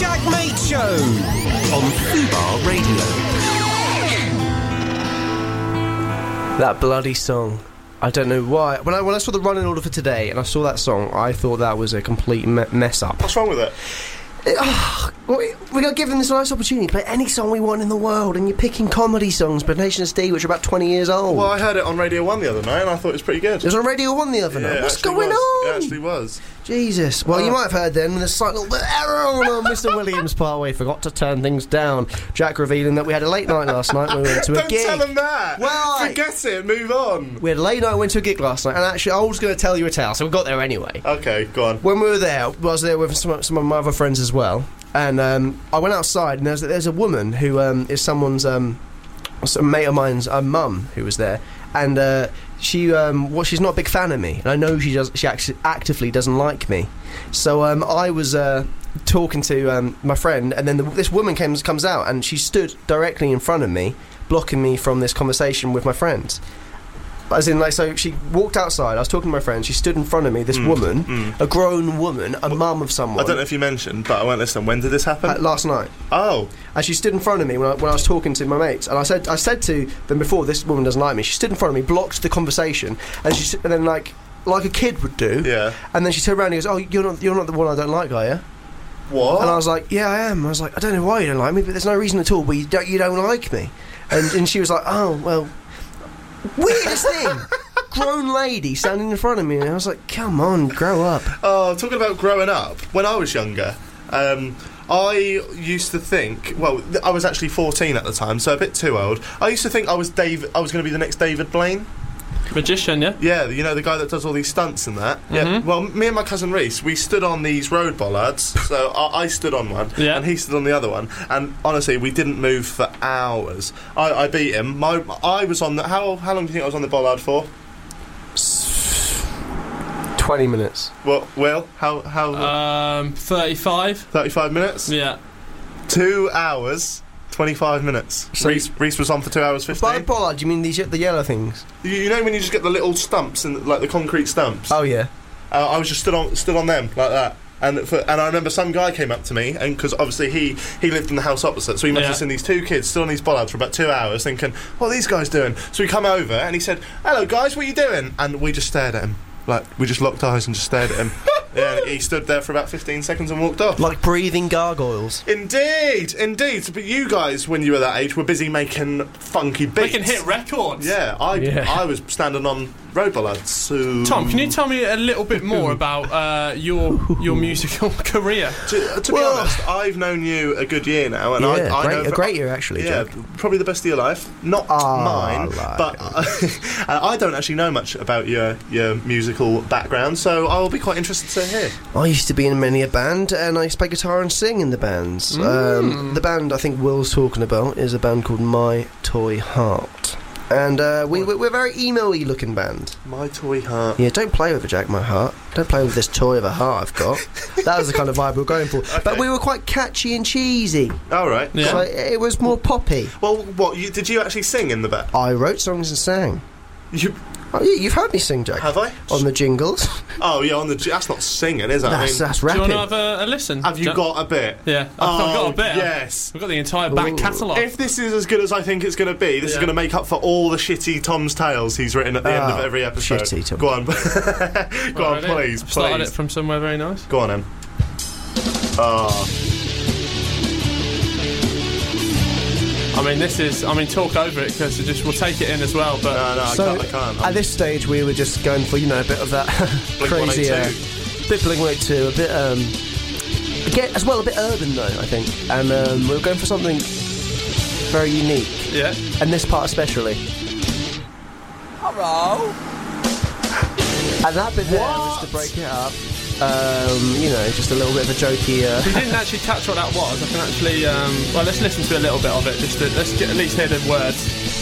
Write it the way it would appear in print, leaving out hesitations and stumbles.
Jack Mate Show on Fubar Radio. That bloody song. I don't know why. When I saw the running order for today and I saw that song, I thought that was a complete mess up. What's wrong with it? We're going to give them this nice opportunity to play any song we want in the world, and you're picking comedy songs by Tenacious D, which are about 20 years old. Well, I heard it on Radio 1 the other night and I thought it was pretty good. It was on Radio 1 the other night. What's going on? It actually was. Jesus. Well, you might have heard then, with a slight little error on Mr. Williams' part where he forgot to turn things down. Jack revealing that we had a late night last night when we went to a gig. Don't tell him that! Well, forget it, move on! We had a late night, went to a gig last night, and actually I was going to tell you a tale, so we got there anyway. Okay, go on. When we were there, I was there with some of my other friends as well, and I went outside, and there's a woman who is someone's a mate of mine's mum who was there, and she's not a big fan of me, and I know she actually actively doesn't like me. So I was talking to my friend, and then this woman comes out, and she stood directly in front of me, blocking me from this conversation with my friends. As in, like, so she walked outside, I was talking to my friend, she stood in front of me, this woman, a grown woman, a mum of someone. I don't know if you mentioned, but I won't listen. When did this happen? Last night. Oh. And she stood in front of me when I was talking to my mates, and I said to them before, this woman doesn't like me. She stood in front of me, blocked the conversation, and then like a kid would do. Yeah. And then she turned around and goes, "Oh, you're not the one I don't like, are you?" What? And I was like, "Yeah, I am." I was like, "I don't know why you don't like me, but there's no reason at all. But you don't like me." And she was like, "Oh, well." Weirdest thing. Grown lady standing in front of me, and I was like, "Come on, grow up." Oh, talking about growing up. When I was younger, I used to think. Well, I was actually 14 at the time, so a bit too old. I used to think I was going to be the next David Blaine. Magician, yeah? Yeah, you know, the guy that does all these stunts and that. Mm-hmm. Yeah. Well, me and my cousin Reese, we stood on these road bollards. So I stood on one, and he stood on the other one. And honestly, we didn't move for hours. I beat him. I was on the. How long do you think I was on the bollard for? 20 minutes. What? Well, how? 35. 35 minutes. Yeah. 2 hours. 25 minutes. So Reese was on for 2 hours 15. By bollard, do you mean the yellow things? You know when you just get the little stumps and like the concrete stumps? Oh yeah. I was just stood on them like that. And I remember some guy came up to me, and because obviously he lived in the house opposite, so he must have seen these two kids stood on these bollards for about 2 hours, thinking, "What are these guys doing?" So we come over, and he said, "Hello guys, what are you doing?" And we just stared at him, like we just locked eyes and just stared at him. Yeah, he stood there for about 15 seconds and walked off. Like breathing gargoyles. Indeed. But you guys, when you were that age, were busy making funky beats. Making hit records. Yeah, I was standing on road bollards. So Tom, can you tell me a little bit more about your musical career? To be honest, I've known you a good year now, and I know a great year actually. Yeah, Jack. Probably the best of your life. Not mine, but I don't actually know much about your musical background, so I'll be quite interested to hear. I used to be in many a band, and I used to play guitar and sing in the bands. The band I think Will's talking about is a band called My Toy Heart. And we're a very emo-y looking band. My Toy Heart. Yeah, don't play with it, Jack, my heart. Don't play with this toy of a heart I've got. That was the kind of vibe we were going for. Okay. But we were quite catchy and cheesy. All right. Yeah. So it was more poppy. Well, what, did you actually sing in the band? I wrote songs and sang. You've heard me sing, Jack. Have I? On the jingles. Oh, yeah, that's not singing, is it? That's rapping. Do you want to have a listen? Have you got a bit? Yeah, I've got a bit. Yes. I've got the entire back catalogue. If this is as good as I think it's going to be, this is going to make up for all the shitty Tom's Tales he's written at the end of every episode. Shitty Tom. Go on. Go on, please. Started it from somewhere very nice. Go on, then. Talk over it, because we'll take it in as well. But no, I can't. At this stage, we were just going for, a bit of that crazy, bit Blink-182, a bit, as well, a bit urban though, I think. And we were going for something very unique. Yeah. And this part especially. Hello. And that bit there was to break it up. Just a little bit of a jokey. If you didn't actually catch what that was, I can actually. Let's listen to a little bit of it. Let's at least hear the words.